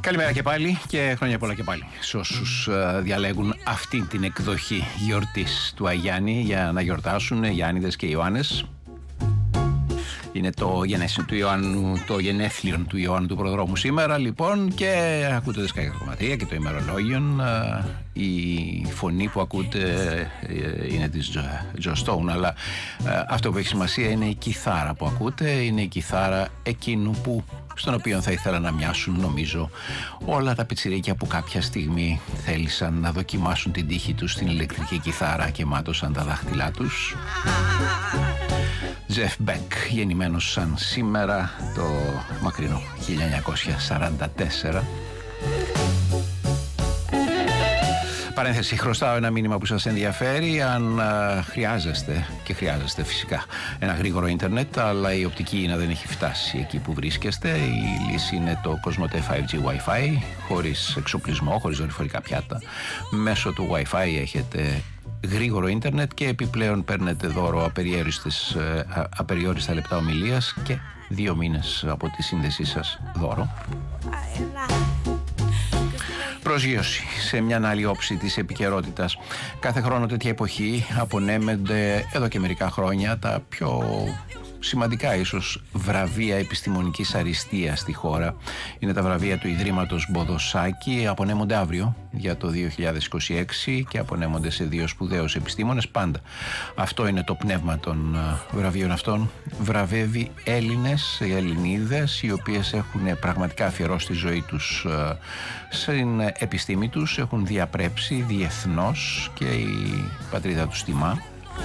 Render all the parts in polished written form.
Καλημέρα και πάλι και χρόνια πολλά και πάλι σε όσους διαλέγουν αυτή την εκδοχή γιορτής του Αγιάννη για να γιορτάσουν Γιάννηδες και Ιωάννες. Είναι το γενέθλιο του Ιωάννου του Προδρόμου σήμερα, λοιπόν, και ακούτε τα σκαγιακροματία και το ημερολόγιον. Η φωνή που ακούτε είναι της Joe Stone, αλλά αυτό που έχει σημασία είναι η κιθάρα που ακούτε. Είναι η κιθάρα εκείνου στον οποίο θα ήθελα να μοιάσουν, νομίζω, όλα τα πιτσιρίκια που κάποια στιγμή θέλησαν να δοκιμάσουν την τύχη τους στην ηλεκτρική κιθάρα και μάτωσαν τα δάχτυλά τους. Jeff Beck, γεννημένος σαν σήμερα το μακρινό 1944. Παρένθεση, χρωστάω ένα μήνυμα που σας ενδιαφέρει. Αν χρειάζεστε φυσικά ένα γρήγορο ίντερνετ, αλλά η οπτική ίνα δεν έχει φτάσει εκεί που βρίσκεστε, η λύση είναι το Cosmote 5G Wi-Fi, χωρίς εξοπλισμό, χωρίς δορυφορικά πιάτα. Μέσω του Wi-Fi έχετε γρήγορο ίντερνετ και επιπλέον παίρνετε δώρο απεριόριστα λεπτά ομιλίας και 2 μήνες από τη σύνδεσή σας δώρο. Προσγείωση σε μια άλλη όψη της επικαιρότητας. Κάθε χρόνο τέτοια εποχή απονέμενται εδώ και μερικά χρόνια τα πιο σημαντικά ίσως βραβεία επιστημονικής αριστείας στη χώρα. Είναι τα βραβεία του Ιδρύματος Μποδοσάκη, απονέμονται αύριο για το 2026 και απονέμονται σε 2 σπουδαίους επιστήμονες πάντα. Αυτό είναι το πνεύμα των βραβείων αυτών. Βραβεύει Έλληνες, Ελληνίδες, οι οποίες έχουν πραγματικά αφιερώσει τη ζωή τους στην επιστήμη τους, έχουν διαπρέψει διεθνώς και η πατρίδα τους τιμά.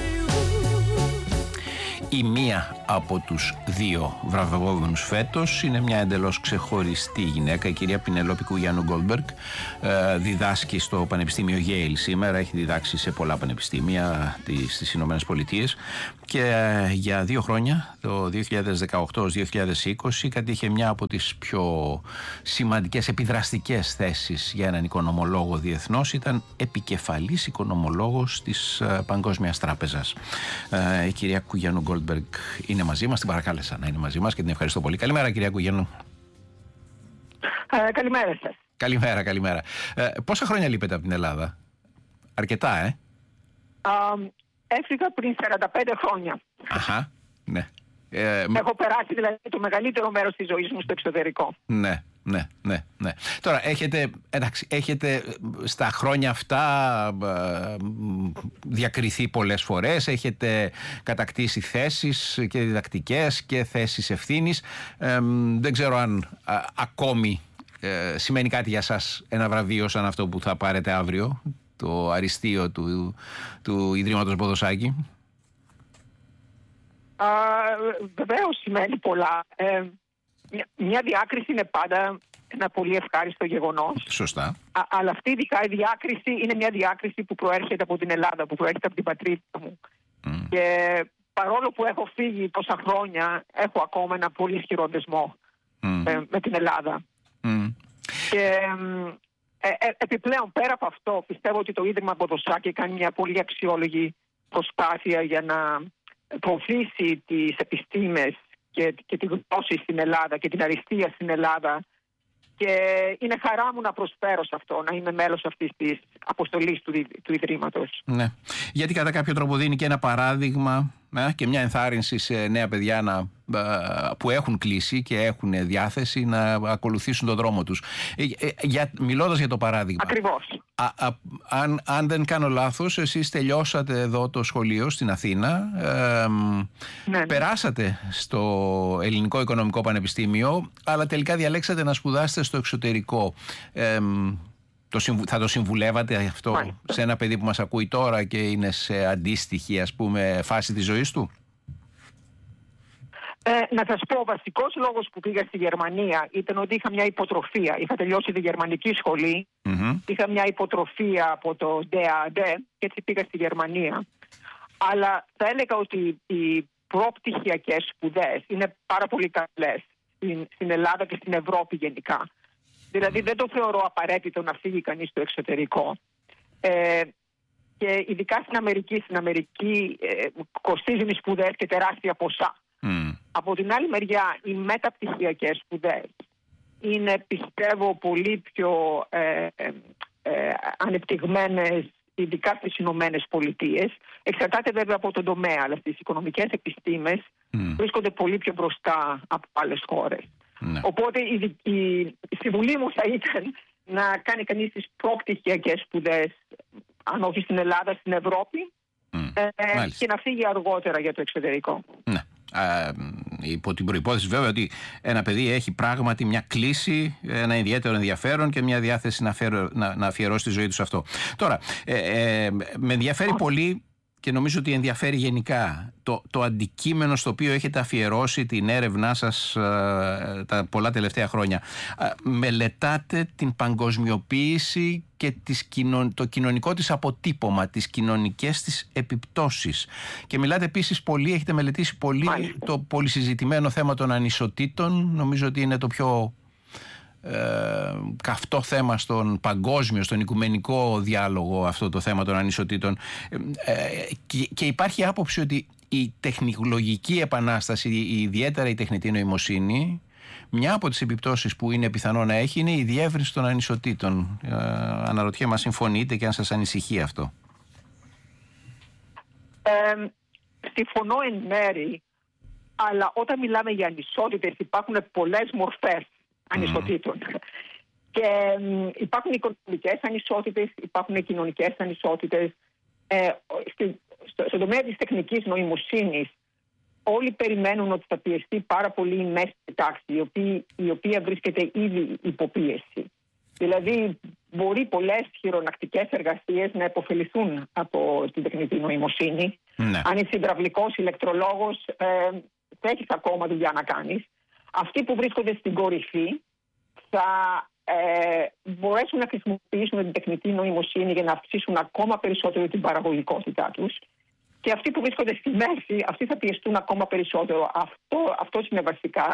Η μία από τους 2 βραβευόμενους φέτος είναι μια εντελώς ξεχωριστή γυναίκα, η κυρία Πινελόπη Κουγιάννου Γκόλμπεργκ. Διδάσκει στο Πανεπιστήμιο Yale σήμερα, έχει διδάξει σε πολλά πανεπιστήμια στις Ηνωμένες Πολιτείες και για 2 χρόνια, το 2018-2020, κατήχε μια από τις πιο σημαντικές επιδραστικές θέσεις για έναν οικονομολόγο διεθνώς. Ήταν επικεφαλής οικονομολόγος της Παγκόσμιας Τράπεζας. Η κυρία Κουγιάννου Γκόλμπεργκ είναι μαζί μας, την παρακάλεσα να είναι μαζί μας και την ευχαριστώ πολύ. Καλημέρα, κυρία Κουγιάννου. Καλημέρα σας. Καλημέρα. Πόσα χρόνια λείπετε από την Ελλάδα? Αρκετά, Έφυγα πριν 45 χρόνια. Αχα, ναι. Έχω περάσει δηλαδή το μεγαλύτερο μέρος της ζωής μου στο εξωτερικό. Ναι. Τώρα έχετε στα χρόνια αυτά διακριθεί πολλές φορές, έχετε κατακτήσει θέσεις και διδακτικές και θέσεις ευθύνης. Δεν ξέρω αν ακόμη σημαίνει κάτι για σας ένα βραβείο σαν αυτό που θα πάρετε αύριο, το αριστείο του Ιδρύματος Μποδοσάκη. Βεβαίως σημαίνει πολλά. Μια διάκριση είναι πάντα ένα πολύ ευχάριστο γεγονός. Σωστά. Αλλά αυτή ειδικά η διάκριση είναι μια διάκριση που προέρχεται από την Ελλάδα, που προέρχεται από την πατρίδα μου. Και παρόλο που έχω φύγει τόσα χρόνια, έχω ακόμα ένα πολύ ισχυρό δεσμό με την Ελλάδα. Και επιπλέον, πέρα από αυτό, πιστεύω ότι το Ίδρυμα Μποδοσάκη κάνει μια πολύ αξιόλογη προσπάθεια για να προωθήσει τις επιστήμες και τη γνώση στην Ελλάδα και την αριστεία στην Ελλάδα, και είναι χαρά μου να προσφέρω σε αυτό, να είμαι μέλος αυτής της αποστολής του Ιδρύματος. Ναι, γιατί κατά κάποιο τρόπο δίνει και ένα παράδειγμα και μια ενθάρρυνση σε νέα παιδιά που έχουν κλείσει και έχουν διάθεση να ακολουθήσουν τον δρόμο τους. Μιλώντας για το παράδειγμα. Ακριβώς. Αν δεν κάνω λάθος, εσείς τελειώσατε εδώ το σχολείο στην Αθήνα, ναι. Περάσατε στο Ελληνικό Οικονομικό Πανεπιστήμιο, αλλά τελικά διαλέξατε να σπουδάσετε στο εξωτερικό. Θα το συμβουλεύατε αυτό σε ένα παιδί που μας ακούει τώρα και είναι σε αντίστοιχη, ας πούμε, φάση της ζωής του? Να σας πω, ο βασικός λόγος που πήγα στη Γερμανία ήταν ότι είχα μια υποτροφία. Είχα τελειώσει τη γερμανική σχολή, είχα μια υποτροφία από το DAAD και έτσι πήγα στη Γερμανία. Αλλά θα έλεγα ότι οι προπτυχιακές σπουδές είναι πάρα πολύ καλές στην Ελλάδα και στην Ευρώπη γενικά. Δηλαδή δεν το θεωρώ απαραίτητο να φύγει κανείς στο εξωτερικό. Και ειδικά στην Αμερική κοστίζουν οι σπουδές και τεράστια ποσά. Από την άλλη μεριά, οι μεταπτυχιακές σπουδές είναι, πιστεύω, πολύ πιο ανεπτυγμένες, ειδικά στις Ηνωμένες Πολιτείες. Εξαρτάται βέβαια από τον τομέα, αλλά στις οικονομικές επιστήμες βρίσκονται πολύ πιο μπροστά από άλλες χώρες. Οπότε η συμβουλή μου θα ήταν να κάνει κανείς τις προπτυχιακές σπουδές, αν όχι στην Ελλάδα, στην Ευρώπη, και να φύγει αργότερα για το εξωτερικό. Ναι. Υπό την προϋπόθεση βέβαια ότι ένα παιδί έχει πράγματι μια κλίση, ένα ιδιαίτερο ενδιαφέρον και μια διάθεση να αφιερώσει τη ζωή του σε αυτό. Τώρα, με ενδιαφέρει πολύ και νομίζω ότι ενδιαφέρει γενικά το αντικείμενο στο οποίο έχετε αφιερώσει την έρευνά σας τα πολλά τελευταία χρόνια. Μελετάτε την παγκοσμιοποίηση και το κοινωνικό της αποτύπωμα, τις κοινωνικές της επιπτώσεις. Και μιλάτε επίσης πολύ, έχετε μελετήσει πολύ το πολυσυζητημένο θέμα των ανισοτήτων. Νομίζω ότι είναι το πιο καυτό θέμα στον παγκόσμιο, στον οικουμενικό διάλογο, αυτό το θέμα των ανισοτήτων, και υπάρχει άποψη ότι η τεχνολογική επανάσταση, ιδιαίτερα η τεχνητή νοημοσύνη, μια από τις επιπτώσεις που είναι πιθανό να έχει είναι η διεύρυνση των ανισοτήτων. Αναρωτιέμαι αν συμφωνείτε και αν σας ανησυχεί αυτό. Συμφωνώ εν μέρη, αλλά όταν μιλάμε για ανισότητες υπάρχουν πολλές μορφές ανισοτήτων. Και υπάρχουν οικονομικές ανισότητες, υπάρχουν κοινωνικές ανισότητες. Στον τομέα της τεχνικής νοημοσύνης όλοι περιμένουν ότι θα πιεστεί πάρα πολύ η μέση τάξη, η οποία βρίσκεται ήδη υποπίεση. Δηλαδή μπορεί πολλές χειρονακτικές εργασίες να επωφεληθούν από την τεχνητή νοημοσύνη. Αν είσαι υδραυλικός, ηλεκτρολόγος, θα έχεις ακόμα δουλειά να κάνεις. Αυτοί που βρίσκονται στην κορυφή θα μπορέσουν να χρησιμοποιήσουν την τεχνητή νοημοσύνη για να αυξήσουν ακόμα περισσότερο την παραγωγικότητά τους. Και αυτοί που βρίσκονται στη μέση, αυτοί θα πιεστούν ακόμα περισσότερο. Αυτή είναι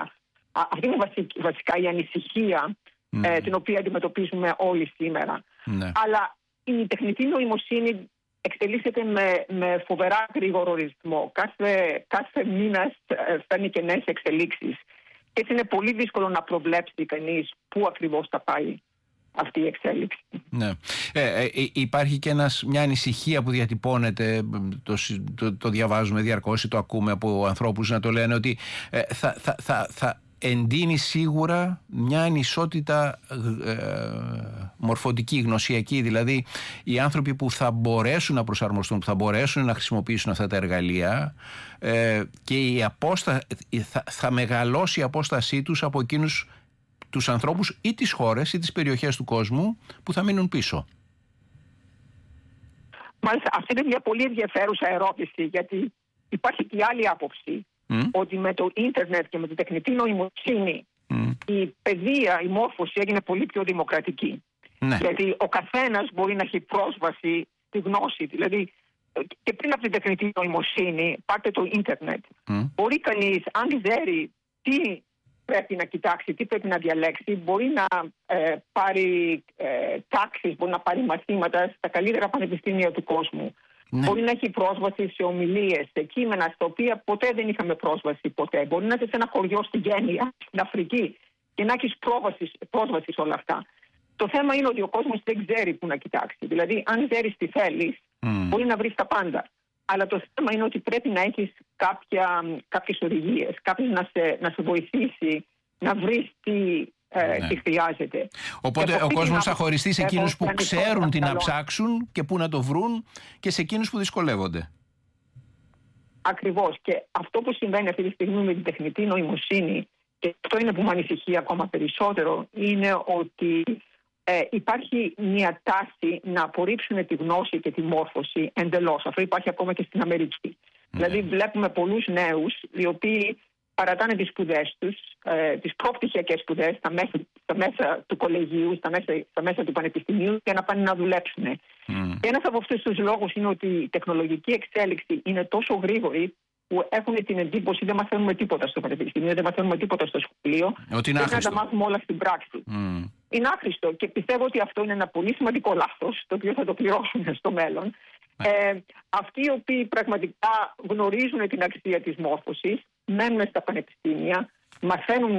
βασικά η ανησυχία την οποία αντιμετωπίζουμε όλοι σήμερα. Αλλά η τεχνητή νοημοσύνη εξελίσσεται με φοβερά γρήγορο ρυθμό. Κάθε μήνας φέρνει και νέες εξελίξεις. Και έτσι είναι πολύ δύσκολο να προβλέψει κανείς πού ακριβώς θα πάει αυτή η εξέλιξη. Ναι. Υπάρχει και μια ανησυχία που διατυπώνεται, το διαβάζουμε διαρκώς ή το ακούμε από ανθρώπους να το λένε, ότι θα εντείνει σίγουρα μια ανισότητα μορφωτική, γνωσιακή. Δηλαδή οι άνθρωποι που θα μπορέσουν να προσαρμοστούν, που θα μπορέσουν να χρησιμοποιήσουν αυτά τα εργαλεία, και θα μεγαλώσει η απόστασή τους από εκείνους τους ανθρώπους ή τις χώρες ή τις περιοχές του κόσμου που θα μείνουν πίσω. Μάλιστα, αυτή είναι μια πολύ ενδιαφέρουσα ερώτηση, γιατί υπάρχει και άλλη άποψη ότι με το ίντερνετ και με την τεχνητή νοημοσύνη η παιδεία, η μόρφωση έγινε πολύ πιο δημοκρατική. Γιατί ο καθένας μπορεί να έχει πρόσβαση στη γνώση. Δηλαδή και πριν από την τεχνητή νοημοσύνη, πάρτε το ίντερνετ, μπορεί κανείς, αν ξέρει τι πρέπει να κοιτάξει, τι πρέπει να διαλέξει, μπορεί να πάρει τάξεις, μπορεί να πάρει μαθήματα στα καλύτερα πανεπιστήμια του κόσμου. Μπορεί να έχει πρόσβαση σε ομιλίες, σε κείμενα στα οποία ποτέ δεν είχαμε πρόσβαση ποτέ. Μπορεί να είσαι σε ένα χωριό στην Κένια, στην Αφρική, και να έχεις πρόσβαση σε όλα αυτά. Το θέμα είναι ότι ο κόσμος δεν ξέρει πού να κοιτάξει. Δηλαδή, αν ξέρεις τι θέλεις, μπορεί να βρεις τα πάντα. Αλλά το θέμα είναι ότι πρέπει να έχεις κάποιες οδηγίες, κάποιος να σε βοηθήσει να βρεις τι χρειάζεται. Οπότε ο κόσμος θα χωριστεί σε εκείνους που ξέρουν τι να ψάξουν και πού να το βρουν, και σε εκείνους που δυσκολεύονται. Ακριβώς. Και αυτό που συμβαίνει αυτή τη στιγμή με την τεχνητή νοημοσύνη, και αυτό είναι που με ανησυχεί ακόμα περισσότερο, είναι ότι υπάρχει μια τάση να απορρίψουν τη γνώση και τη μόρφωση εντελώς. Αυτό υπάρχει ακόμα και στην Αμερική. Δηλαδή βλέπουμε πολλούς νέους οι οποίοι παρατάνε τις σπουδές τους, τις προπτυχιακές σπουδές στα μέσα του κολεγίου, στα μέσα του πανεπιστημίου, για να πάνε να δουλέψουν. Και ένας από αυτούς τους λόγους είναι ότι η τεχνολογική εξέλιξη είναι τόσο γρήγορη που έχουν την εντύπωση δεν μαθαίνουμε τίποτα στο πανεπιστήμιο, δεν μαθαίνουμε τίποτα στο σχολείο. Ότι είναι άχρηστο. Να τα μάθουμε όλα στην πράξη. Είναι άχρηστο, και πιστεύω ότι αυτό είναι ένα πολύ σημαντικό λάθος, το οποίο θα το πληρώσουμε στο μέλλον. Αυτοί οι οποίοι πραγματικά γνωρίζουν την αξία της μόρφωσης, μένουν στα πανεπιστήμια, μαθαίνουν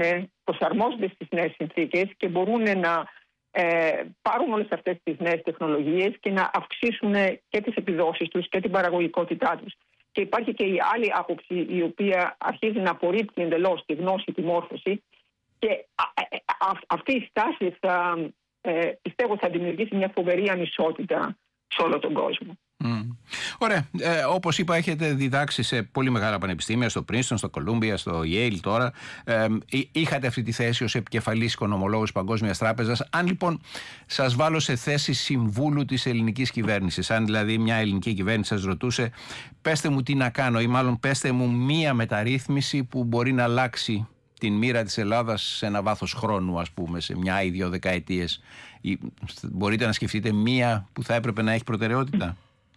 προσαρμόζονται στις νέες συνθήκες και μπορούν να πάρουν όλες αυτές τις νέες τεχνολογίες και να αυξήσουν και τις επιδόσεις τους και την παραγωγικότητά τους. Και υπάρχει και η άλλη άποψη, η οποία αρχίζει να απορρίπτει εντελώς τη γνώση, τη μόρφωση, και αυτή η στάση πιστεύω θα δημιουργήσει μια φοβερή ανισότητα σε όλο τον κόσμο. Ωραία. Όπως είπα, έχετε διδάξει σε πολύ μεγάλα πανεπιστήμια, στο Princeton, στο Columbia, στο Yale τώρα. Είχατε αυτή τη θέση ως επικεφαλής οικονομολόγος Παγκόσμιας Τράπεζας. Αν λοιπόν σας βάλω σε θέση συμβούλου της ελληνικής κυβέρνησης, αν δηλαδή μια ελληνική κυβέρνηση σας ρωτούσε, πέστε μου τι να κάνω, ή μάλλον πέστε μου μία μεταρρύθμιση που μπορεί να αλλάξει την μοίρα της Ελλάδας σε ένα βάθος χρόνου, ας πούμε, σε μια ή 2 δεκαετίες, μπορείτε να σκεφτείτε μία που θα έπρεπε να έχει προτεραιότητα?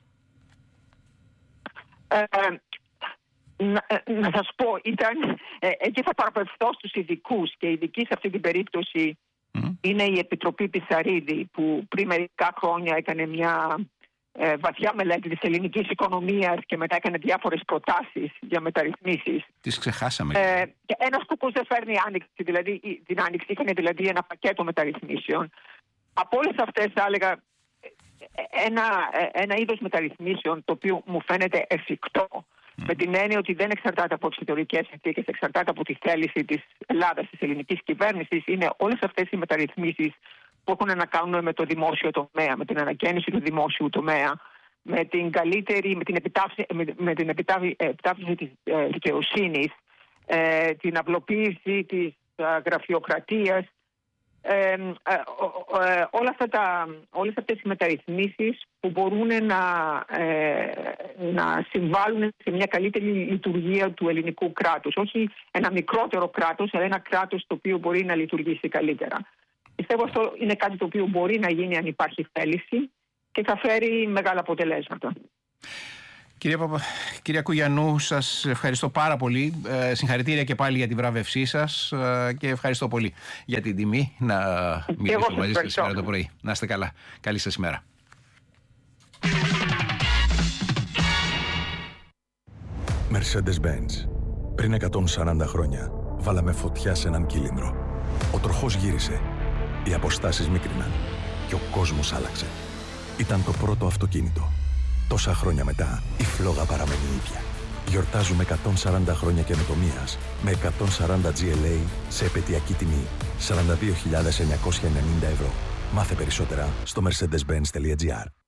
Να σας πω, εκεί θα παραπευστώ στους ειδικούς, και ειδικοί σε αυτή την περίπτωση είναι η Επιτροπή Πισαρίδη, που πριν μερικά χρόνια έκανε μια βαθιά μελέτη της ελληνικής οικονομίας και μετά έκανε διάφορες προτάσεις για μεταρρυθμίσεις. Τις ξεχάσαμε. Και ένας κουκούς δεν φέρνει άνοιξη, δηλαδή την άνοιξη είχαν δηλαδή ένα πακέτο μεταρρυθμίσεων. Από όλες αυτές θα έλεγα ένα είδος μεταρρυθμίσεων το οποίο μου φαίνεται εφικτό, με την έννοια ότι δεν εξαρτάται από εξωτερικές συνθήκες, εξαρτάται από τη θέληση της Ελλάδας, της ελληνικής κυβέρνησης, είναι όλες αυτές οι μεταρρυθμίσεις που έχουν να κάνουν με το δημόσιο τομέα, με την ανακαίνιση του δημόσιου τομέα, με την καλύτερη, με την επιτάφιση της δικαιοσύνης, την απλοποίηση της γραφειοκρατίας, όλες αυτές οι μεταρρυθμίσεις που μπορούν να συμβάλλουν σε μια καλύτερη λειτουργία του ελληνικού κράτους. Όχι ένα μικρότερο κράτος, αλλά ένα κράτος το οποίο μπορεί να λειτουργήσει καλύτερα. Πιστεύω αυτό είναι κάτι το οποίο μπορεί να γίνει αν υπάρχει θέληση και θα φέρει μεγάλα αποτελέσματα. Κυρία Κουγιαννού, σας ευχαριστώ πάρα πολύ. Συγχαρητήρια και πάλι για τη βράβευσή σας και ευχαριστώ πολύ για την τιμή να μιλήσω μαζί σας σήμερα το πρωί. Να είστε καλά. Καλή σας ημέρα. Mercedes-Benz. Πριν 140 χρόνια βάλαμε φωτιά σε έναν κύλινδρο. Ο τροχός γύρισε. Οι αποστάσεις μίκριναν και ο κόσμος άλλαξε. Ήταν το πρώτο αυτοκίνητο. Τόσα χρόνια μετά, η φλόγα παραμένει ίδια. Γιορτάζουμε 140 χρόνια καινοτομίας με 140 GLA σε επαιτειακή τιμή 42.990 ευρώ. Μάθε περισσότερα στο mercedes-benz.gr.